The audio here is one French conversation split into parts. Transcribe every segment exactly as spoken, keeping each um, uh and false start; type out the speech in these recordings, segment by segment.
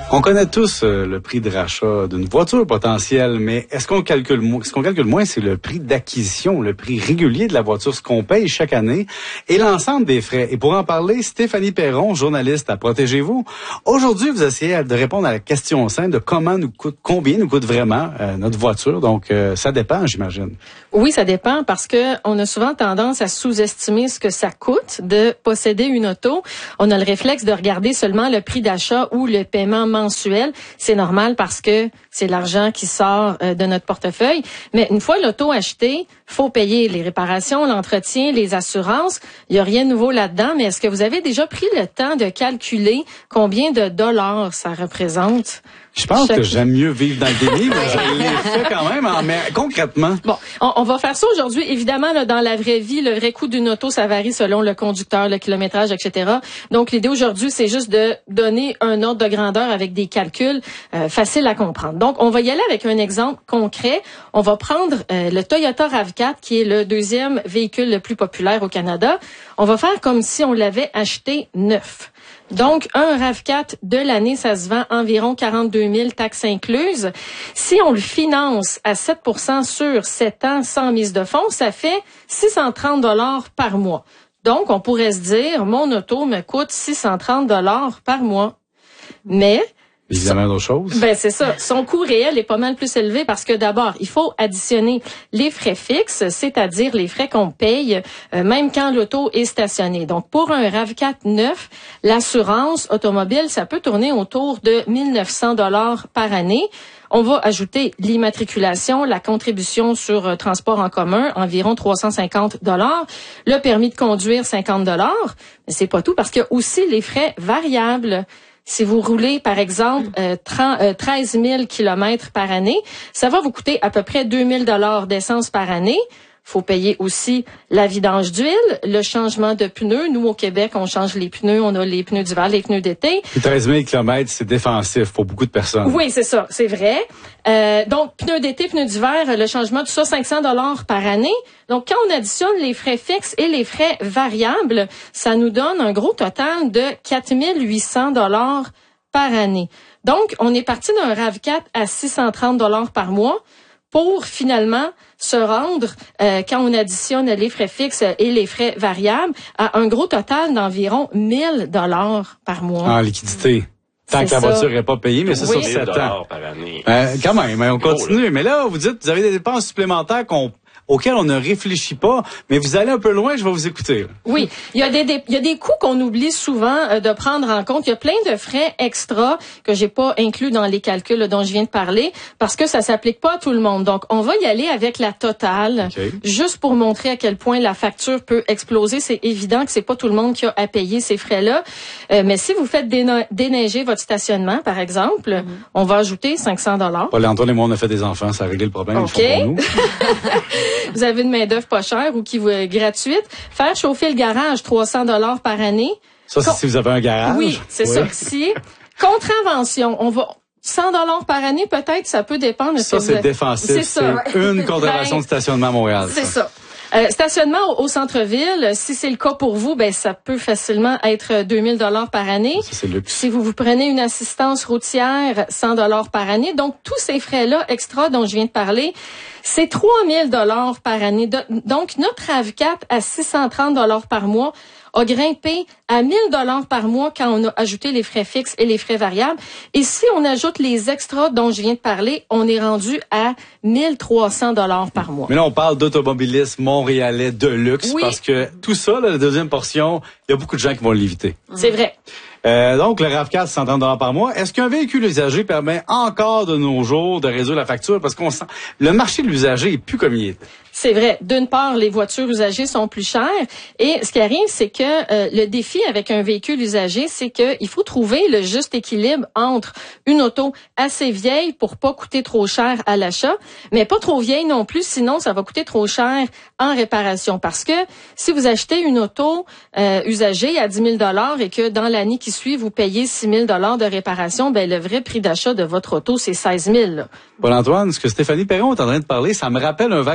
On connaît tous euh, le prix de rachat d'une voiture potentielle, mais est-ce qu'on calcule moins, ce qu'on calcule moins, c'est le prix d'acquisition, le prix régulier de la voiture, ce qu'on paye chaque année et l'ensemble des frais. Et pour en parler, Stéphanie Perron, journaliste à Protégez-vous. Aujourd'hui, vous essayez de répondre à la question simple de comment nous coûte, combien nous coûte vraiment euh, notre voiture. Donc, euh, ça dépend, j'imagine. Oui, ça dépend parce que on a souvent tendance à sous-estimer ce que ça coûte de posséder une auto. On a le réflexe de regarder seulement le prix d'achat ou le paiement mensuel. C'est normal parce que c'est l'argent qui sort euh, de notre portefeuille. Mais une fois l'auto achetée, faut payer les réparations, l'entretien, les assurances. Il y a rien de nouveau là-dedans. Mais est-ce que vous avez déjà pris le temps de calculer combien de dollars ça représente? Je pense Chaque... que j'aime mieux vivre dans le déni, mais je l'ai fait quand même, hein, mais concrètement. Bon, on, on va faire ça aujourd'hui. Évidemment, là, dans la vraie vie, le vrai coût d'une auto, ça varie selon le conducteur, le kilométrage, et cetera. Donc, l'idée aujourd'hui, c'est juste de donner un ordre de grandeur avec des calculs euh, faciles à comprendre. Donc, on va y aller avec un exemple concret. On va prendre euh, le Toyota RAV quatre, qui est le deuxième véhicule le plus populaire au Canada. On va faire comme si on l'avait acheté neuf. Donc, un RAV quatre de l'année, ça se vend environ quarante-deux mille, taxes incluses. Si on le finance à sept pour cent sur sept ans sans mise de fonds, ça fait six cent trente dollars par mois. Donc, on pourrait se dire, mon auto me coûte six cent trente dollars par mois. Mais... Évidemment, d'autres choses. Ben, c'est ça. Son coût réel est pas mal plus élevé parce que d'abord, il faut additionner les frais fixes, c'est-à-dire les frais qu'on paye, euh, même quand l'auto est stationnée. Donc, pour un RAV quatre neuf, l'assurance automobile, ça peut tourner autour de mille neuf cents dollars par année. On va ajouter l'immatriculation, la contribution sur euh, transport en commun, environ trois cent cinquante dollars, le permis de conduire, cinquante dollars. Mais c'est pas tout parce qu'il y a aussi les frais variables. Si vous roulez, par exemple, euh, treize mille kilomètres par année, ça va vous coûter à peu près deux mille dollars d'essence par année. Faut payer aussi la vidange d'huile, le changement de pneus. Nous, au Québec, on change les pneus. On a les pneus d'hiver, les pneus d'été. treize mille kilomètres, c'est défensif pour beaucoup de personnes. Oui, c'est ça, c'est vrai. Euh, donc, pneus d'été, pneus d'hiver, le changement, tout ça, cinq cents dollars par année. Donc, quand on additionne les frais fixes et les frais variables, ça nous donne un gros total de quatre mille huit cents dollars par année. Donc, on est parti d'un RAV quatre à six cent trente dollars par mois pour finalement se rendre, euh, quand on additionne les frais fixes et les frais variables, à un gros total d'environ mille dollars par mois. En liquidité. Tant que la voiture n'est pas payée, mais c'est oui. sur sept ans. Par année. Euh, quand même, on continue. Oh, mais là, vous dites, vous avez des dépenses supplémentaires qu'on auxquels on ne réfléchit pas, mais vous allez un peu loin, je vais vous écouter. Oui, il y a des, des il y a des coûts qu'on oublie souvent euh, de prendre en compte. Il y a plein de frais extra que j'ai pas inclus dans les calculs là, dont je viens de parler parce que ça s'applique pas à tout le monde. Donc on va y aller avec la totale, okay. Juste pour montrer à quel point la facture peut exploser. C'est évident que c'est pas tout le monde qui a à payer ces frais-là, euh, mais si vous faites déne- déneiger votre stationnement, par exemple, mm-hmm. on va ajouter cinq cents dollars. Paul-Antoine et moi on a fait des enfants, ça a réglé le problème. Okay. Ils font pour nous. Vous avez une main-d'œuvre pas chère ou qui vous est gratuite. Faire chauffer le garage, trois cents dollars par année. Ça, c'est Con- si vous avez un garage. Oui, c'est oui. ça. Si contravention, on va cent dollars par année, peut-être, ça peut dépendre. Ça, que c'est vous... défensif. C'est, c'est ça. une contravention de stationnement à Montréal. C'est ça. ça. Euh, stationnement au, au centre-ville, si c'est le cas pour vous, ben ça peut facilement être deux mille dollars par année. Ça, c'est luxe. Si vous vous prenez une assistance routière, cent dollars par année. Donc, tous ces frais-là extra dont je viens de parler, c'est trois mille dollars par année. Donc, notre RAV quatre à six cent trente dollars par mois a grimpé à mille dollars par mois quand on a ajouté les frais fixes et les frais variables. Et si on ajoute les extras dont je viens de parler, on est rendu à mille trois cents dollars par mois. Mais là, on parle d'automobilisme montréalais de luxe oui. Parce que tout ça, là, la deuxième portion, il y a beaucoup de gens qui vont l'éviter. C'est vrai. Euh, donc, le RAV quatre, cent trente dollars par mois. Est-ce qu'un véhicule usagé permet encore de nos jours de réduire la facture? Parce qu'on sent, le marché de l'usager est plus comme il était. C'est vrai. D'une part, les voitures usagées sont plus chères. Et ce qui arrive, c'est que euh, le défi avec un véhicule usagé, c'est qu'il faut trouver le juste équilibre entre une auto assez vieille pour pas coûter trop cher à l'achat, mais pas trop vieille non plus, sinon ça va coûter trop cher en réparation. Parce que si vous achetez une auto euh, usagée à dix mille dollars et que dans l'année qui suit, vous payez six mille dollars de réparation, ben le vrai prix d'achat de votre auto, c'est seize mille. Paul-Antoine, ce que Stéphanie Perron est en train de parler, ça me rappelle un vague souvenir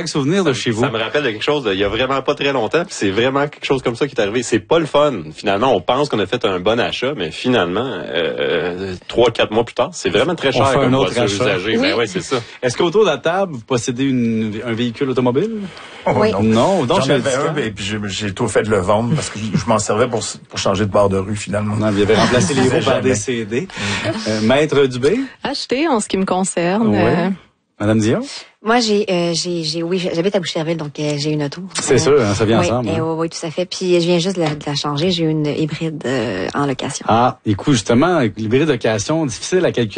de chez vous. Ça me rappelle de quelque chose il y a vraiment pas très longtemps, puis c'est vraiment quelque chose comme ça qui est arrivé. C'est pas le fun. Finalement, on pense qu'on a fait un bon achat, mais finalement, euh, trois, quatre mois plus tard, c'est vraiment très cher on fait comme un autre voiture achat. usagée. Oui. Ben ouais, c'est ça. Est-ce qu'autour de la table, vous possédez une, un véhicule automobile? Oh, Oui. non. Non, donc J'en avais un, et puis j'ai, j'ai tout fait de le vendre parce que je m'en servais pour, pour changer de bord de rue, finalement. Non, il avait remplacé les roues par Jamais. des C D. Euh, Maître Dubé? Acheter en ce qui me concerne. Oui. euh, Madame Dion? Moi, j'ai, euh, j'ai, j'ai, oui, j'habite à Boucherville, donc euh, j'ai une auto. C'est Euh, sûr, hein, ça vient oui, ensemble. euh, hein. oui, oui, tout à fait. Puis je viens juste de la, de la changer. J'ai une hybride euh, en location. Ah, écoute, justement, l'hybride location, difficile à calculer.